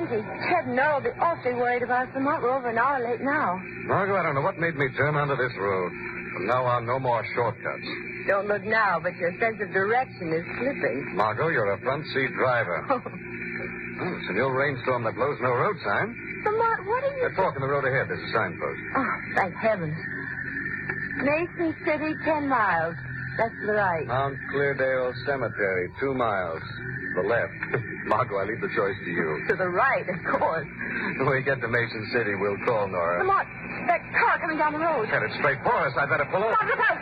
Bentley, Ted, and Earl will be awfully worried about us, Lamont. We're over an hour late now. Margot, I don't know what made me turn onto this road. From now on, no more shortcuts. Don't look now, but your sense of direction is slipping. Margot, you're a front seat driver. Oh, it's a new rainstorm that blows no road sign. Lamont, what are you... They're talking the road ahead. There's a signpost. Oh, thank heavens. Mason City, 10 miles. That's to the right. Mount Cleardale Cemetery, 2 miles. The left. Margot, I leave the choice to you. To the right, of course. When we get to Mason City, we'll call Nora. Lamont, that car coming down the road. Headed straight for us. I'd better pull over. Stop, look out!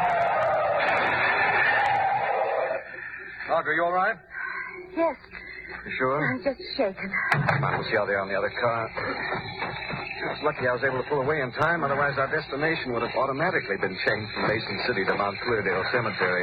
Margot, you all right? Yes, You sure? I'm just shaken. Come on, we'll see how they are in the other car. It's lucky I was able to pull away in time, otherwise our destination would have automatically been changed from Mason City to Mount Cleardale Cemetery.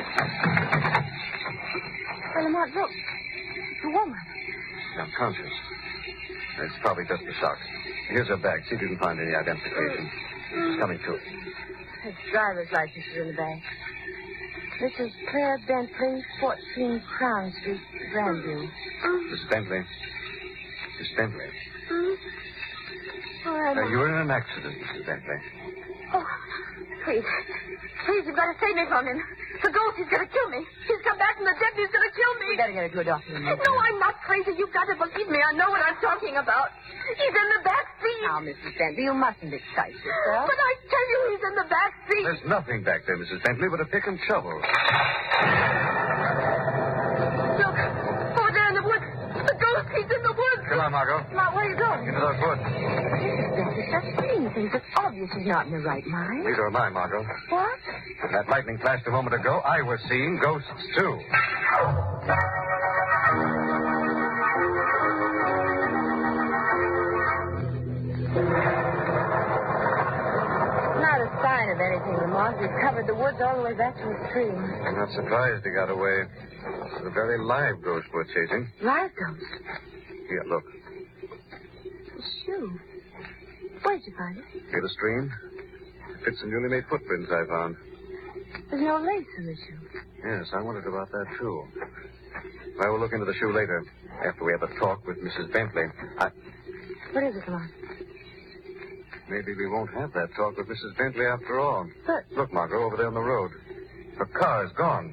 Well, Lamont, look. It's a woman. She's unconscious. It's probably just a shock. Here's her bag. See if you can find any identification. She's coming to. Her driver's license is in the bag. This is Claire Bentley, 14 Crown Street, Grandview. Miss Bentley. Miss Bentley. You were in an accident, Mrs. Bentley. Oh, please. Please, you've got to save me from him. The ghost, he's going to kill me. He's come back from the dead and he's going to kill me. We got to get her to a doctor. No, I'm not crazy. You've got to believe me. I know what I'm talking about. He's in the back seat. Now, Mrs. Bentley, you mustn't excite yourself. But I tell you, he's in the back seat. There's nothing back there, Mrs. Bentley, but a pick and shovel. Look, over there in the woods. The ghost, he's in the woods. Come on, Margot. Now, where are you going? Into those woods. Mrs. Bentley, stop saying things. It's obvious he's not in the right mind. Neither am I, Margot. What? When that lightning flashed a moment ago, I was seeing ghosts, too. Not a sign of anything, Lamont. We've covered the woods all the way back to the stream. I'm not surprised he got away. It's a very live ghost we're chasing. Live ghost? Here, look. A shoe. Where'd you find it? Near the stream. It fits the newly made footprints I found. There's no lace in the shoe. Yes, I wondered about that, too. I will look into the shoe later, after we have a talk with Mrs. Bentley. What is it, Lamont? Maybe we won't have that talk with Mrs. Bentley after all. But... Look, Margot, over there on the road. Her car is gone.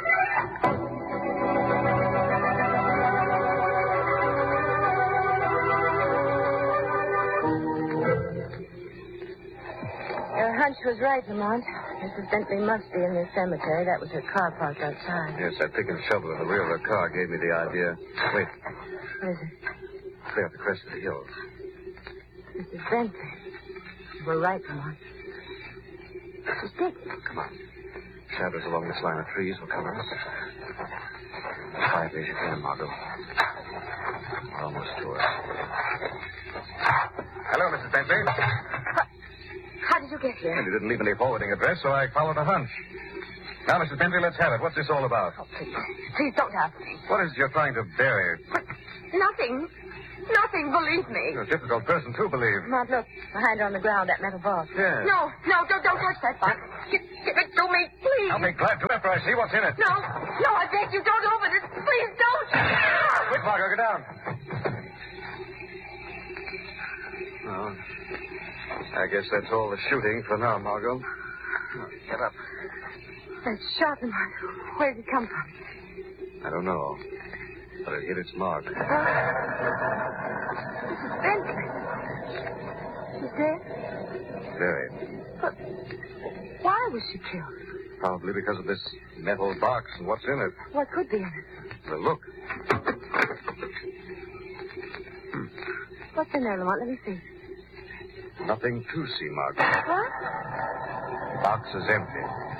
Your hunch was right, Lamont. Mrs. Bentley must be in the cemetery. That was her car parked outside. Yes, that pick and shovel in the rear of her car gave me the idea. Wait. What is it? Clear up the crest of the hills. Mrs. Bentley. We're right, Lamont. She's dead. Come on. Shadows along this line of trees will cover us. Quietly as you can, Margot. We're almost to her. Hello, Mrs. Bentley. How did you get here? Well, you didn't leave any forwarding address, so I followed a hunch. Now, Mrs. Bentley, let's have it. What's this all about? Oh, please. Please don't ask me. What is it you're trying to bury? Nothing. Nothing, believe me. You're a difficult person to believe. Lamont, look. Behind her on the ground, that metal box. Yes. No, don't touch that box. Give it to me, please. I'll be glad to after I see what's in it. No, I beg you, don't open it. Please don't. Quick, Margot, get down. Oh, I guess that's all the shooting for now, Margot. Get up. That shot, Lamont. Where did it come from? I don't know, but it hit its mark. Mrs. Bentley. She's dead? Very. But why was she killed? Probably because of this metal box and what's in it. What could be in it? Well, look. What's in there, Lamont? Let me see. Nothing to see, Margot. What? The box is empty.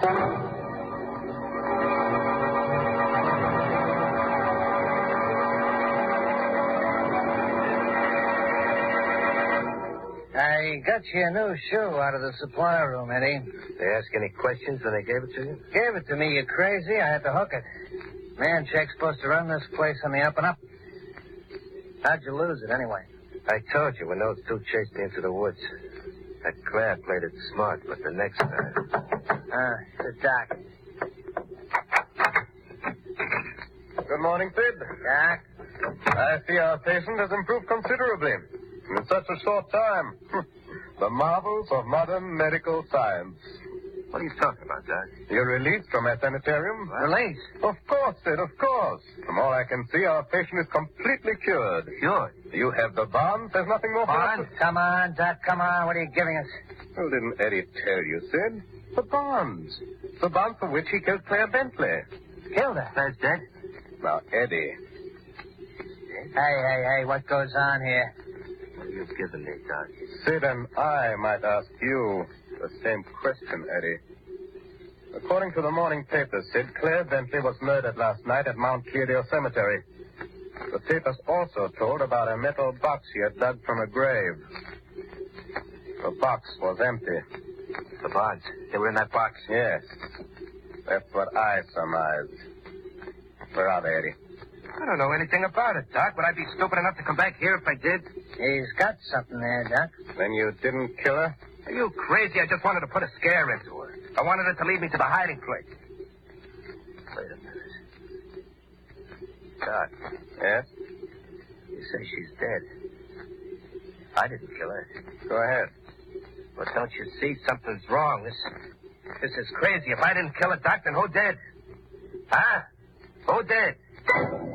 I got you a new shoe out of the supply room, Eddie. They ask any questions when they gave it to you? Gave it to me, you crazy. I had to hook it. Man check's supposed to run this place on the up and up. How'd you lose it, anyway? I told you when those two chased me into the woods. That Claire played it smart, but the next time... The doc. Good morning, Fib. Doc? I see our patient has improved considerably in such a short time. The marvels of modern medical science. What are you talking about, Doc? You're released from our sanitarium? Release? Of course, Sid, of course. From all I can see, our patient is completely cured. Cured? You have the bonds. There's nothing more for us Bonds? Come on, Doc, come on. What are you giving us? Well, didn't Eddie tell you, Sid? The bonds. The bonds for which he killed Claire Bentley. Killed her. Claire's dead? Now, Eddie. Hey, what goes on here? What are you giving me, Doc? Sid and I might ask you the same question, Eddie. According to the morning papers, Sid, Claire Bentley was murdered last night at Mount Cleardale Cemetery. The papers also told about a metal box she had dug from a grave. The box was empty. The bonds. They were in that box? Yes. That's what I surmised. Where are they, Eddie? I don't know anything about it, Doc. Would I be stupid enough to come back here if I did? He's got something there, Doc. Then you didn't kill her? Are you crazy? I just wanted to put a scare into her. I wanted her to lead me to the hiding place. Wait a minute. Doc. Yes? You say she's dead. I didn't kill her. Go ahead. But don't you see? Something's wrong. This is crazy. If I didn't kill her, Doc, then who did? Huh? Who did?